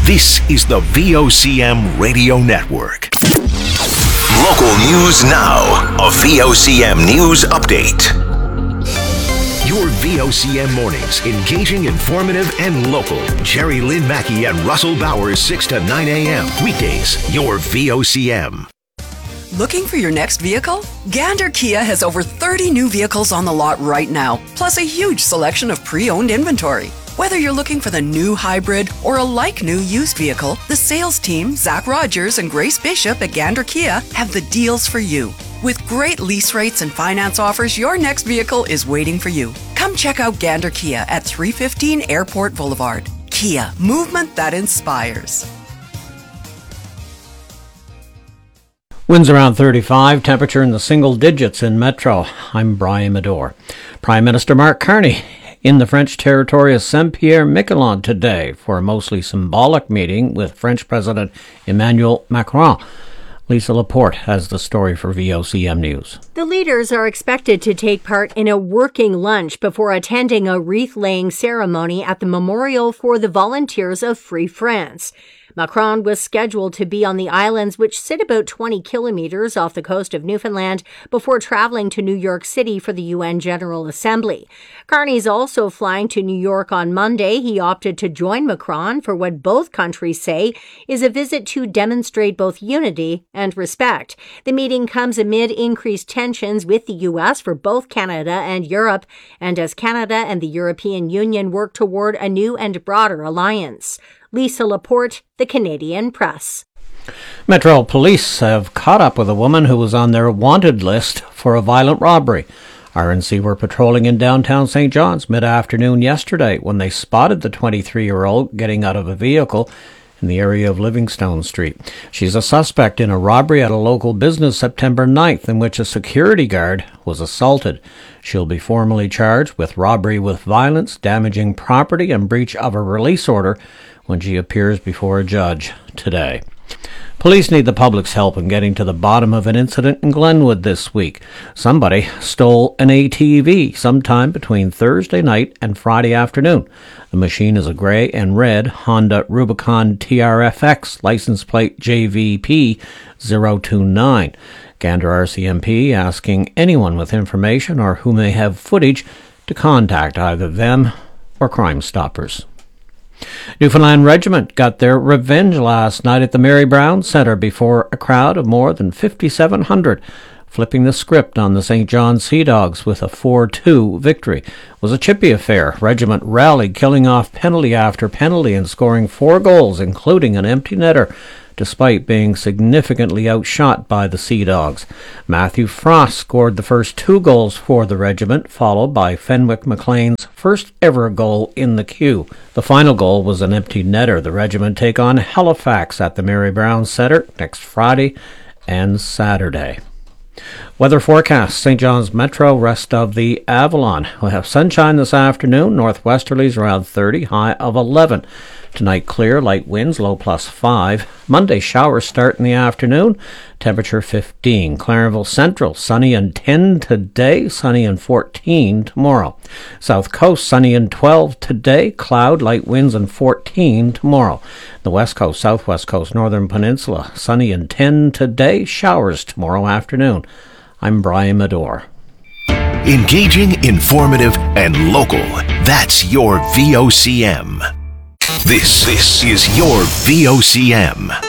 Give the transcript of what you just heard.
This is the VOCM Radio Network. Local news now. A VOCM news update. Your VOCM mornings, engaging, informative, and local. Jerry Lynn Mackey and Russell Bowers, 6 to 9 a.m. Weekdays, your VOCM. Looking for your next vehicle? Gander Kia has over 30 new vehicles on the lot right now, plus a huge selection of pre-owned inventory. Whether you're looking for the new hybrid or a like-new used vehicle, the sales team, Zach Rogers and Grace Bishop at Gander Kia, have the deals for you. With great lease rates and finance offers, your next vehicle is waiting for you. Come check out Gander Kia at 315 Airport Boulevard. Kia, movement that inspires. Winds around 35, temperature in the single digits in Metro. I'm Brian Medore. Prime Minister Mark Carney in the French territory of Saint-Pierre-Miquelon today for a mostly symbolic meeting with French President Emmanuel Macron. Lisa Laporte has the story for VOCM News. The leaders are expected to take part in a working lunch before attending a wreath-laying ceremony at the Memorial for the Volunteers of Free France. Macron was scheduled to be on the islands, which sit about 20 kilometers off the coast of Newfoundland, before traveling to New York City for the UN General Assembly. Carney's also flying to New York on Monday. He opted to join Macron for what both countries say is a visit to demonstrate both unity and respect. The meeting comes amid increased tensions with the U.S. for both Canada and Europe, and as Canada and the European Union work toward a new and broader alliance. Lisa Laporte, The Canadian Press. Metro Police have caught up with a woman who was on their wanted list for a violent robbery. RNC were patrolling in downtown St. John's mid-afternoon yesterday when they spotted the 23-year-old getting out of a vehicle in the area of Livingstone Street. She's a suspect in a robbery at a local business September 9th in which a security guard was assaulted. She'll be formally charged with robbery with violence, damaging property, and breach of a release order when she appears before a judge today. Police need the public's help in getting to the bottom of an incident in Glenwood this week. Somebody stole an ATV sometime between Thursday night and Friday afternoon. The machine is a grey and red Honda Rubicon TRFX, license plate JVP 029. Gander RCMP asking anyone with information or who may have footage to contact either them or Crime Stoppers. Newfoundland Regiment got their revenge last night at the Mary Brown Centre before a crowd of more than 5,700, flipping the script on the St. John Sea Dogs with a 4-2 victory. It was a chippy affair. Regiment rallied, killing off penalty after penalty and scoring 4 goals, including an empty netter, despite being significantly outshot by the Sea Dogs. Matthew Frost scored the first 2 goals for the regiment, followed by Fenwick McLean's first ever goal in the queue. The final goal was an empty netter. The regiment take on Halifax at the Mary Brown Centre next Friday and Saturday. Weather forecast: St. John's Metro, rest of the Avalon. We'll have sunshine this afternoon, northwesterlies around 30, high of 11. Tonight clear, light winds, low +5. Monday showers start in the afternoon, temperature 15. Clarenville Central, sunny and 10 today, sunny and 14 tomorrow. South Coast, sunny and 12 today, cloud, light winds and 14 tomorrow. The West Coast, Southwest Coast, Northern Peninsula, sunny and 10 today, showers tomorrow afternoon. I'm Brian Medore. Engaging, informative, and local. That's your VOCM. This is your VOCM.